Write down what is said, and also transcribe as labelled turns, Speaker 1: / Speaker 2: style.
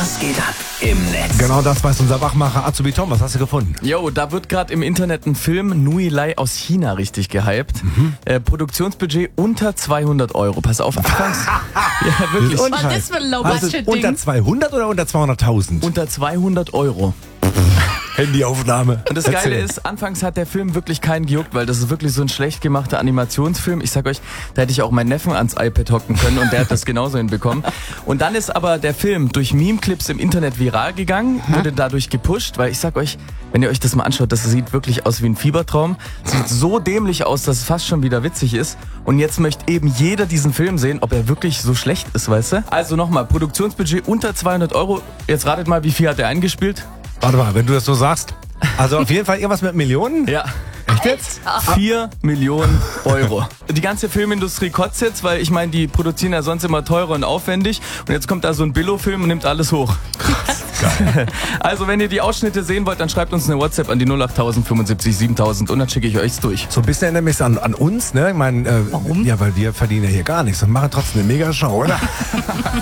Speaker 1: Was geht ab im Netz?
Speaker 2: Genau das weiß unser Wachmacher Azubi Tom. Was hast du gefunden?
Speaker 3: Jo, da wird gerade im Internet ein Film Nui Lai aus China richtig gehypt. Produktionsbudget unter 200 Euro. Pass auf, anfangs. Ja, wirklich.
Speaker 2: Und-
Speaker 4: Was ist das für ein
Speaker 2: Also
Speaker 4: Low-Budget-Ding?
Speaker 2: unter 200 oder unter 200.000?
Speaker 3: Unter 200 Euro.
Speaker 2: Handyaufnahme.
Speaker 3: Und das Geile ist, anfangs hat der Film wirklich keinen gejuckt, weil das ist wirklich so ein schlecht gemachter Animationsfilm. Ich sag euch, da hätte ich auch meinen Neffen ans iPad hocken können und der hat das genauso hinbekommen. Und dann ist aber der Film durch Meme-Clips im Internet viral gegangen, wurde dadurch gepusht, weil ich sag euch, wenn ihr euch das mal anschaut, das sieht wirklich aus wie ein Fiebertraum. Sieht so dämlich aus, dass es fast schon wieder witzig ist. Und jetzt möchte eben jeder diesen Film sehen, ob er wirklich so schlecht ist, weißt du? Also nochmal, Produktionsbudget unter 200 Euro. Jetzt ratet mal, wie viel hat er eingespielt?
Speaker 2: Warte mal, wenn du das so sagst. Also auf jeden Fall irgendwas mit Millionen?
Speaker 3: Ja.
Speaker 2: Echt jetzt?
Speaker 3: 4 Millionen Euro. Die ganze Filmindustrie kotzt jetzt, weil ich meine, die produzieren ja sonst immer teurer und aufwendig. Und jetzt kommt da so ein Billo-Film und nimmt alles hoch. Geil. Also wenn ihr die Ausschnitte sehen wollt, dann schreibt uns eine WhatsApp an die 08000 75 7000 und dann schicke ich euch's durch.
Speaker 2: So ein bisschen erinnert mich an uns, ne? Ich meine,
Speaker 4: Warum?
Speaker 2: Ja, weil wir verdienen ja hier gar nichts und machen trotzdem eine Mega-Show, oder?